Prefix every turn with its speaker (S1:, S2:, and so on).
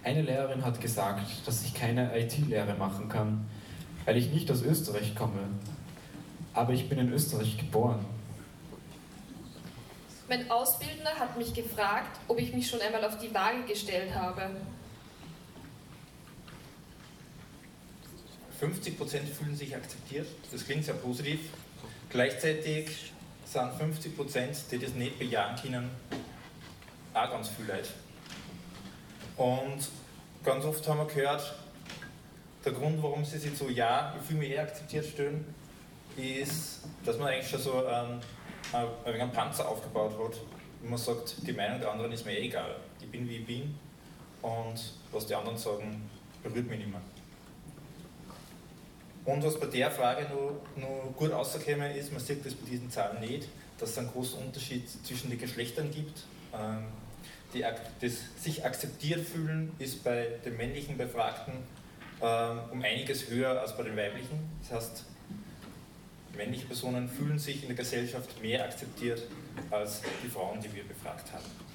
S1: Eine Lehrerin hat gesagt, dass ich keine IT-Lehre machen kann, weil ich nicht aus Österreich komme. Aber ich bin in Österreich geboren.
S2: Mein Ausbildner hat mich gefragt, ob ich mich schon einmal auf die Waage gestellt habe.
S3: 50% fühlen sich akzeptiert, das klingt sehr positiv. Gleichzeitig sind 50%, die das nicht bejahen können, auch ganz viel Leute. Und ganz oft haben wir gehört, der Grund, warum sie sich so ja, ich fühle mich akzeptiert stellen, ist, dass man eigentlich schon so einen Panzer aufgebaut hat. Und man sagt, die Meinung der anderen ist mir egal. Ich bin wie ich bin und was die anderen sagen, berührt mich nicht mehr. Und was bei der Frage noch gut rausgekommen ist, man sieht das bei diesen Zahlen nicht, dass es einen großen Unterschied zwischen den Geschlechtern gibt. Das sich akzeptiert fühlen ist bei den männlichen Befragten um einiges höher als bei den weiblichen. Das heißt, männliche Personen fühlen sich in der Gesellschaft mehr akzeptiert als die Frauen, die wir befragt haben.